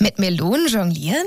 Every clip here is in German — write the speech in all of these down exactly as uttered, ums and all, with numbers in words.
Mit Melonen jonglieren?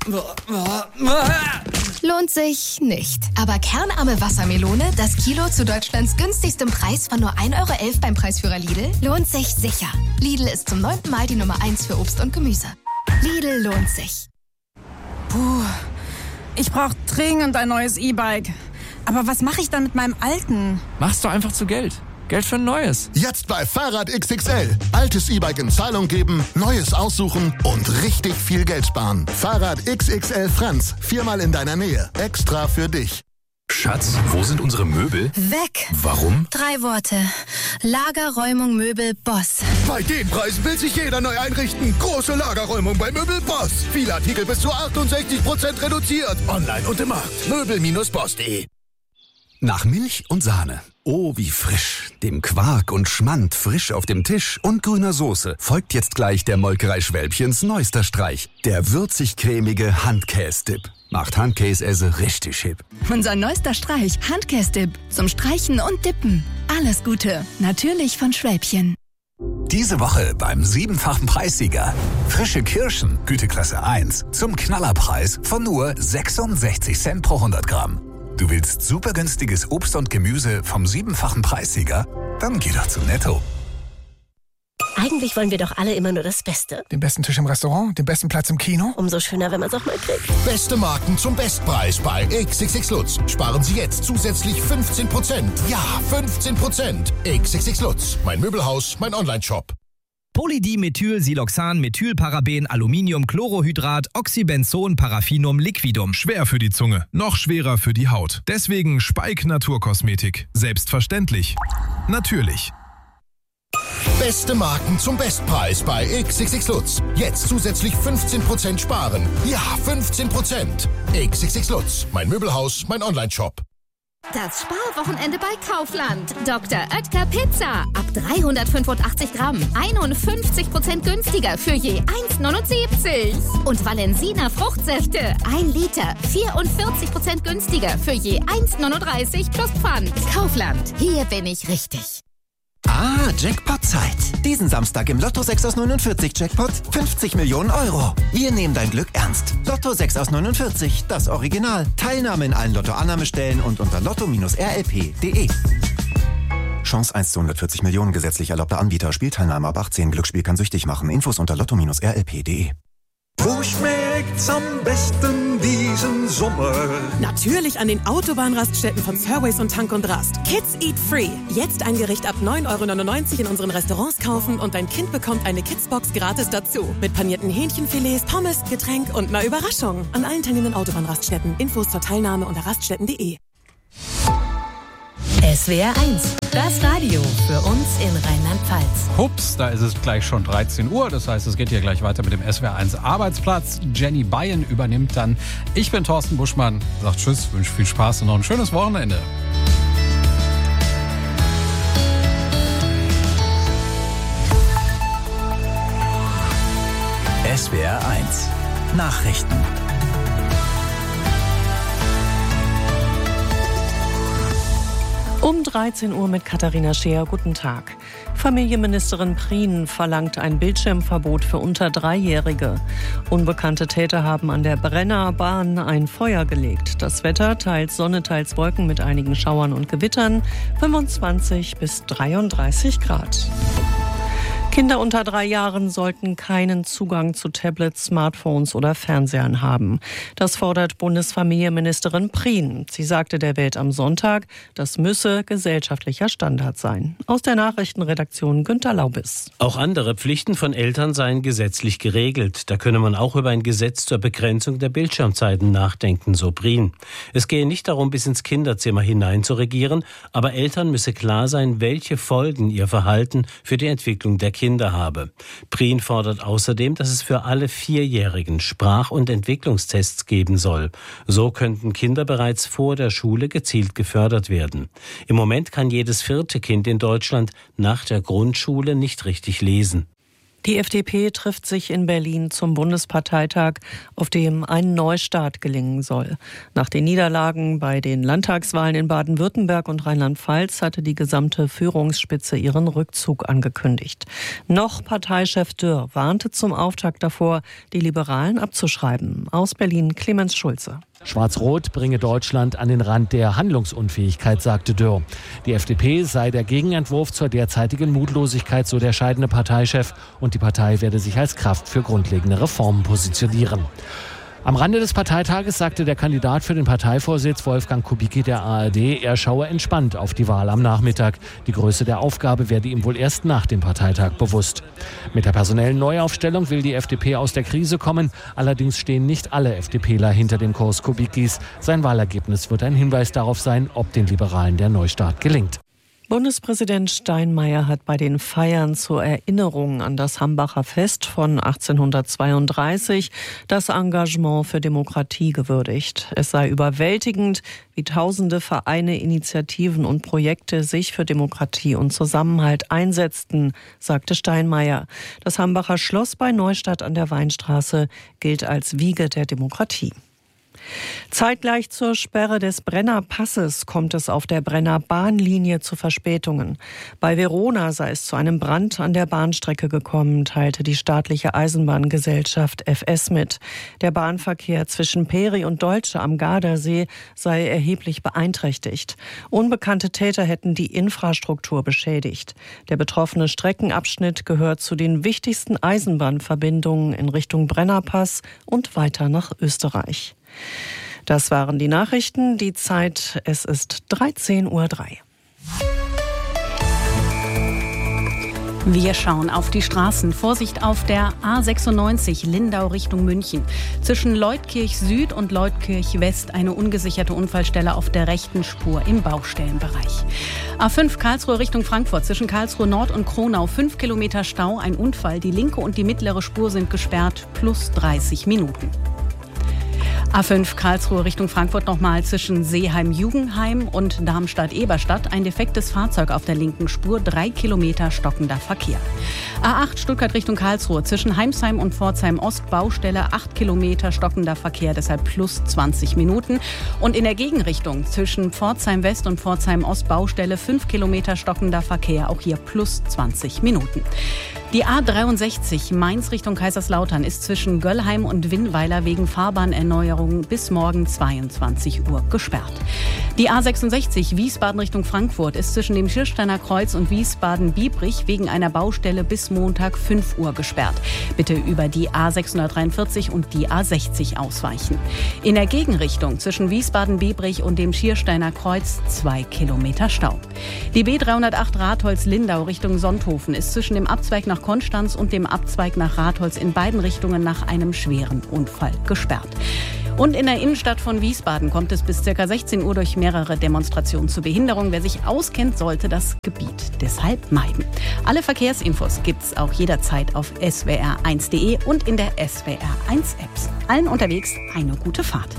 Lohnt sich nicht. Aber kernarme Wassermelone, das Kilo zu Deutschlands günstigstem Preis von nur ein Euro elf beim Preisführer Lidl, lohnt sich sicher. Lidl ist zum neunten Mal die Nummer eins für Obst und Gemüse. Lidl lohnt sich. Puh, ich brauche dringend ein neues E-Bike. Aber was mache ich dann mit meinem alten? Machst du einfach zu Geld. Geld für ein neues. Jetzt bei Fahrrad X X L. Altes E-Bike in Zahlung geben, neues aussuchen und richtig viel Geld sparen. Fahrrad X X L Franz. Viermal in deiner Nähe. Extra für dich. Schatz, wo sind unsere Möbel? Weg. Warum? Drei Worte. Lagerräumung Möbel Boss. Bei den Preisen will sich jeder neu einrichten. Große Lagerräumung bei Möbel Boss. Viele Artikel bis zu achtundsechzig Prozent reduziert. Online und im Markt. Möbel Bindestrich boss punkt de. Nach Milch und Sahne. Oh, wie frisch. Dem Quark und Schmand frisch auf dem Tisch und grüner Soße folgt jetzt gleich der Molkerei Schwälbchens neuester Streich. Der würzig-cremige Handkäse-Dip. Macht Handkäse richtig hip. Unser neuester Streich, Handkäse-Dip. Zum Streichen und Dippen. Alles Gute. Natürlich von Schwälbchen. Diese Woche beim siebenfachen Preissieger. Frische Kirschen, Güteklasse eins, zum Knallerpreis von nur sechsundsechzig Cent pro hundert Gramm. Du willst super günstiges Obst und Gemüse vom siebenfachen Preissieger? Dann geh doch zu Netto. Eigentlich wollen wir doch alle immer nur das Beste. Den besten Tisch im Restaurant, den besten Platz im Kino. Umso schöner, wenn man es auch mal kriegt. Beste Marken zum Bestpreis bei X X X Lutz. Sparen Sie jetzt zusätzlich fünfzehn Prozent. Ja, fünfzehn Prozent. X X X Lutz. Mein Möbelhaus, mein Online-Shop. Polydimethyl, Siloxan, Methylparaben, Aluminium, Chlorohydrat, Oxybenzon, Paraffinum, Liquidum. Schwer für die Zunge, noch schwerer für die Haut. Deswegen Speik Naturkosmetik. Selbstverständlich. Natürlich. Beste Marken zum Bestpreis bei X X X Lutz. Jetzt zusätzlich fünfzehn Prozent sparen. Ja, fünfzehn Prozent. X X X Lutz. Mein Möbelhaus, mein Online-Shop. Das Sparwochenende bei Kaufland. Doktor Oetker Pizza. Ab dreihundertfünfundachtzig Gramm. einundfünfzig Prozent günstiger für je eins neunundsiebzig. Und Valensina Fruchtsäfte. ein Liter. vierundvierzig Prozent günstiger für je eins neununddreißig plus Pfand. Kaufland. Hier bin ich richtig. Ah, Jackpot-Zeit. Diesen Samstag im Lotto sechs aus neunundvierzig Jackpot fünfzig Millionen Euro. Wir nehmen dein Glück ernst. Lotto sechs aus neunundvierzig, das Original. Teilnahme in allen Lotto-Annahmestellen und unter lotto Bindestrich r l p punkt de. Chance eins zu hundertvierzig Millionen, gesetzlich erlaubter Anbieter. Spielteilnahme ab achtzehn. Glücksspiel kann süchtig machen. Infos unter lotto Bindestrich r l p punkt de. Wo schmeckt's am besten diesen Sommer? Natürlich an den Autobahnraststätten von Surways und Tank und Rast. Kids Eat Free. Jetzt ein Gericht ab neun Euro neunundneunzig in unseren Restaurants kaufen und dein Kind bekommt eine Kidsbox gratis dazu. Mit panierten Hähnchenfilets, Pommes, Getränk und einer Überraschung. An allen teilnehmenden Autobahnraststätten. Infos zur Teilnahme unter raststätten punkt de. S W R eins, das Radio für uns in Rheinland-Pfalz. Hups, da ist es gleich schon dreizehn Uhr. Das heißt, es geht hier gleich weiter mit dem S W R eins Arbeitsplatz. Jenny Bayen übernimmt dann. Ich bin Thorsten Buschmann. Sagt Tschüss, wünsche viel Spaß und noch ein schönes Wochenende. S W R eins Nachrichten. Um dreizehn Uhr mit Katharina Scheer. Guten Tag. Familienministerin Prien verlangt ein Bildschirmverbot für unter Dreijährige. Unbekannte Täter haben an der Brennerbahn ein Feuer gelegt. Das Wetter teils Sonne, teils Wolken mit einigen Schauern und Gewittern. fünfundzwanzig bis dreiunddreißig Grad. Kinder unter drei Jahren sollten keinen Zugang zu Tablets, Smartphones oder Fernsehern haben. Das fordert Bundesfamilienministerin Prien. Sie sagte der Welt am Sonntag, das müsse gesellschaftlicher Standard sein. Aus der Nachrichtenredaktion Günter Laubis. Auch andere Pflichten von Eltern seien gesetzlich geregelt. Da könne man auch über ein Gesetz zur Begrenzung der Bildschirmzeiten nachdenken, so Prien. Es gehe nicht darum, bis ins Kinderzimmer hinein zu regieren, aber Eltern müsse klar sein, welche Folgen ihr Verhalten für die Entwicklung der Kinder Kinder habe. Prien fordert außerdem, dass es für alle Vierjährigen Sprach- und Entwicklungstests geben soll. So könnten Kinder bereits vor der Schule gezielt gefördert werden. Im Moment kann jedes vierte Kind in Deutschland nach der Grundschule nicht richtig lesen. Die F D P trifft sich in Berlin zum Bundesparteitag, auf dem ein Neustart gelingen soll. Nach den Niederlagen bei den Landtagswahlen in Baden-Württemberg und Rheinland-Pfalz hatte die gesamte Führungsspitze ihren Rückzug angekündigt. Noch Parteichef Dürr warnte zum Auftakt davor, die Liberalen abzuschreiben. Aus Berlin Clemens Schulze. Schwarz-Rot bringe Deutschland an den Rand der Handlungsunfähigkeit, sagte Dürr. Die F D P sei der Gegenentwurf zur derzeitigen Mutlosigkeit, so der scheidende Parteichef, und die Partei werde sich als Kraft für grundlegende Reformen positionieren. Am Rande des Parteitages sagte der Kandidat für den Parteivorsitz Wolfgang Kubicki der A R D, er schaue entspannt auf die Wahl am Nachmittag. Die Größe der Aufgabe werde ihm wohl erst nach dem Parteitag bewusst. Mit der personellen Neuaufstellung will die F D P aus der Krise kommen. Allerdings stehen nicht alle FDPler hinter dem Kurs Kubickis. Sein Wahlergebnis wird ein Hinweis darauf sein, ob den Liberalen der Neustart gelingt. Bundespräsident Steinmeier hat bei den Feiern zur Erinnerung an das Hambacher Fest von achtzehnhundertzweiunddreißig das Engagement für Demokratie gewürdigt. Es sei überwältigend, wie tausende Vereine, Initiativen und Projekte sich für Demokratie und Zusammenhalt einsetzten, sagte Steinmeier. Das Hambacher Schloss bei Neustadt an der Weinstraße gilt als Wiege der Demokratie. Zeitgleich zur Sperre des Brennerpasses kommt es auf der Brennerbahnlinie zu Verspätungen. Bei Verona sei es zu einem Brand an der Bahnstrecke gekommen, teilte die staatliche Eisenbahngesellschaft F S mit. Der Bahnverkehr zwischen Peri und Dolce am Gardasee sei erheblich beeinträchtigt. Unbekannte Täter hätten die Infrastruktur beschädigt. Der betroffene Streckenabschnitt gehört zu den wichtigsten Eisenbahnverbindungen in Richtung Brennerpass und weiter nach Österreich. Das waren die Nachrichten. Die Zeit, es ist dreizehn Uhr drei. Wir schauen auf die Straßen. Vorsicht auf der A sechsundneunzig Lindau Richtung München. Zwischen Leutkirch Süd und Leutkirch West eine ungesicherte Unfallstelle auf der rechten Spur im Baustellenbereich. A fünf Karlsruhe Richtung Frankfurt. Zwischen Karlsruhe Nord und Kronau fünf Kilometer Stau, ein Unfall. Die linke und die mittlere Spur sind gesperrt, plus dreißig Minuten. A fünf Karlsruhe Richtung Frankfurt nochmal zwischen Seeheim-Jugenheim und Darmstadt-Eberstadt. Ein defektes Fahrzeug auf der linken Spur, drei Kilometer stockender Verkehr. A acht Stuttgart Richtung Karlsruhe zwischen Heimsheim und Pforzheim Ost Baustelle, acht Kilometer stockender Verkehr, deshalb plus zwanzig Minuten. Und in der Gegenrichtung zwischen Pforzheim West und Pforzheim Ost Baustelle, fünf Kilometer stockender Verkehr, auch hier plus zwanzig Minuten. Die A dreiundsechzig Mainz Richtung Kaiserslautern ist zwischen Göllheim und Winnweiler wegen Fahrbahnerneuerung bis morgen zweiundzwanzig Uhr gesperrt. Die A sechsundsechzig Wiesbaden Richtung Frankfurt ist zwischen dem Schiersteiner Kreuz und Wiesbaden-Biebrich wegen einer Baustelle bis Montag fünf Uhr gesperrt. Bitte über die A sechshundertdreiundvierzig und die A sechzig ausweichen. In der Gegenrichtung zwischen Wiesbaden-Biebrich und dem Schiersteiner Kreuz zwei Kilometer Stau. Die B dreihundertacht Ratholz-Lindau Richtung Sonthofen ist zwischen dem Abzweig nach Konstanz und dem Abzweig nach Ratholz in beiden Richtungen nach einem schweren Unfall gesperrt. Und in der Innenstadt von Wiesbaden kommt es bis ca. sechzehn Uhr durch mehrere Demonstrationen zu Behinderung. Wer sich auskennt, sollte das Gebiet deshalb meiden. Alle Verkehrsinfos gibt's auch jederzeit auf s w r eins punkt d e und in der S W R eins App. Allen unterwegs eine gute Fahrt.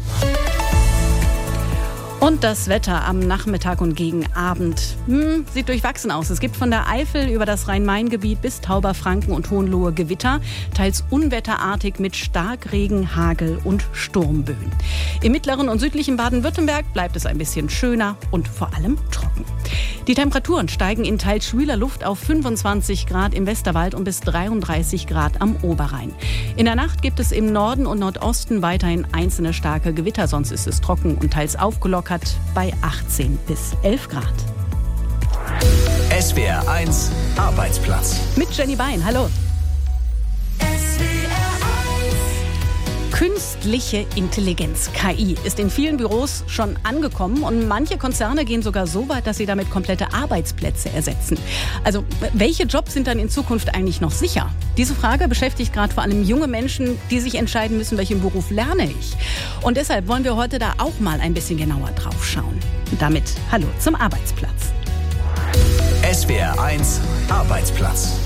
Und das Wetter am Nachmittag und gegen Abend hm, sieht durchwachsen aus. Es gibt von der Eifel über das Rhein-Main-Gebiet bis Tauberfranken und Hohenlohe Gewitter, teils unwetterartig mit Starkregen, Hagel und Sturmböen. Im mittleren und südlichen Baden-Württemberg bleibt es ein bisschen schöner und vor allem trocken. Die Temperaturen steigen in teils schwüler Luft auf fünfundzwanzig Grad im Westerwald und bis dreiunddreißig Grad am Oberrhein. In der Nacht gibt es im Norden und Nordosten weiterhin einzelne starke Gewitter, sonst ist es trocken und teils aufgelockert bei achtzehn bis elf Grad. S W R eins Arbeitsplatz. Mit Jenny Bein, hallo. Künstliche Intelligenz, K I, ist in vielen Büros schon angekommen und manche Konzerne gehen sogar so weit, dass sie damit komplette Arbeitsplätze ersetzen. Also welche Jobs sind dann in Zukunft eigentlich noch sicher? Diese Frage beschäftigt gerade vor allem junge Menschen, die sich entscheiden müssen, welchen Beruf lerne ich. Und deshalb wollen wir heute da auch mal ein bisschen genauer drauf schauen. Und damit hallo zum Arbeitsplatz. S W R eins Arbeitsplatz.